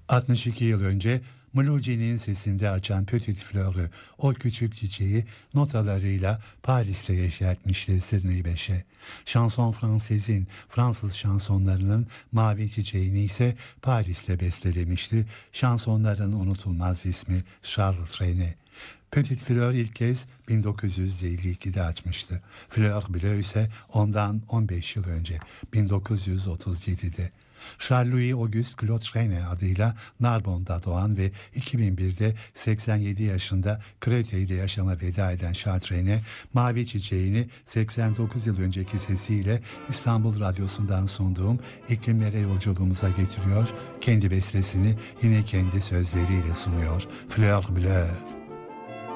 62 yıl önce Mulucci'nin sesinde açan Petit Fleur'ü, o küçük çiçeği notalarıyla Paris'te yeşertmişti Sidney Bechet. Chanson Française'in Fransız şansonlarının mavi çiçeğini ise Paris'te bestelemişti. Şansonların unutulmaz ismi Charles Trenet. Petit Fleur ilk kez 1952'de açmıştı. Fleur Bleu ise ondan 15 yıl önce 1937'de. Charles-Louis Auguste Claude Trenet adıyla Narbonne'da doğan ve 2001'de 87 yaşında Créteil'de yaşama veda eden Charles Trenet, Mavi Çiçeğini 89 yıl önceki sesiyle İstanbul Radyosu'ndan sunduğum iklimlere yolculuğumuza getiriyor, kendi bestesini yine kendi sözleriyle sunuyor. Fleur Bleue.